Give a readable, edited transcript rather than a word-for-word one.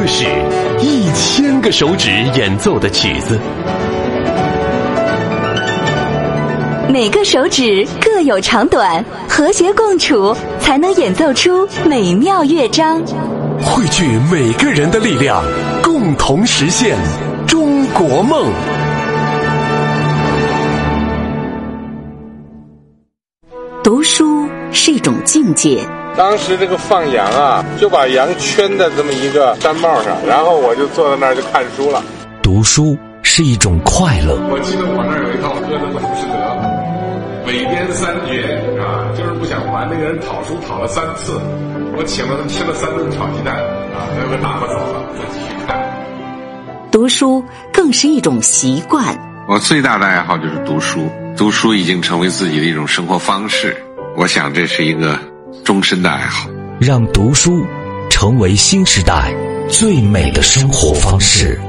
是1000个手指演奏的曲子。 每个手指各有长短，和谐共处，才能演奏出美妙乐章。 汇聚每个人的力量，共同实现中国梦。 读书是一种境界。 当时这个放羊啊，就把羊圈在这么一个毡帽上，然后我就坐在那儿就看书了。 读书是一种快乐。 我记得我那儿有一套歌的浮士德，韦编3绝啊，就是不想还那个人讨书讨了3次，我请了他吃了3顿炒鸡蛋啊，最后打发走了，我继续看。 读书更是一种习惯。 我最大的爱好就是读书，读书已经成为自己的一种生活方式，我想这是一个终身的爱好。 让读书成为新时代最美的生活方式。